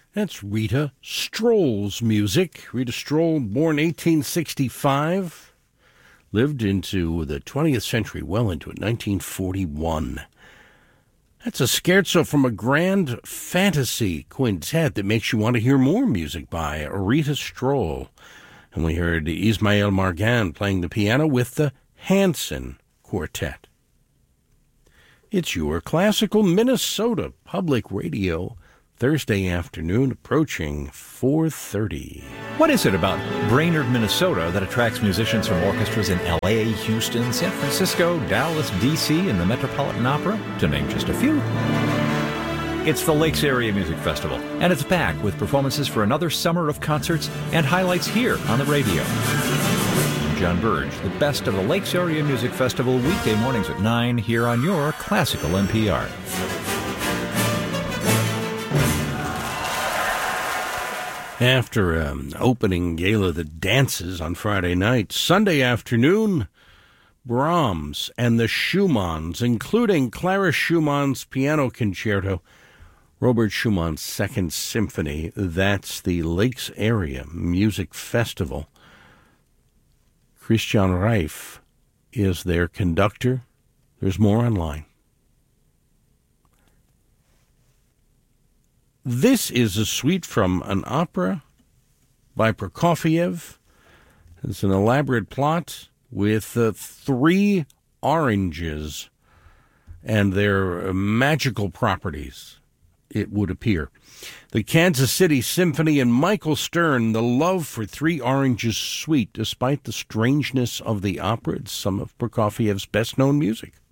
That's Rita Stroll's music. Rita Stroll, born 1865, lived into the 20th century, well into it, 1941. That's a scherzo from a grand fantasy quintet that makes you want to hear more music by Rita Stroll. And we heard Ismael Margan playing the piano with the Hanson Quartet. It's your classical Minnesota Public Radio Thursday afternoon, approaching 4:30. What is it about Brainerd, Minnesota that attracts musicians from orchestras in L.A., Houston, San Francisco, Dallas, D.C., and the Metropolitan Opera, to name just a few? It's the Lakes Area Music Festival, and it's back with performances for another summer of concerts and highlights here on the radio. I'm John Burge, the best of the Lakes Area Music Festival, weekday mornings at 9 here on your Classical NPR. After an opening gala that dances on Friday night, Sunday afternoon, Brahms and the Schumanns, including Clara Schumann's Piano Concerto, Robert Schumann's Second Symphony. That's the Lakes Area Music Festival. Christian Reif is their conductor. There's more online. This is a suite from an opera by Prokofiev. It's an elaborate plot with 3 oranges and their magical properties, it would appear. The Kansas City Symphony and Michael Stern, the Love for 3 Oranges suite, despite the strangeness of the opera. It's some of Prokofiev's best-known music.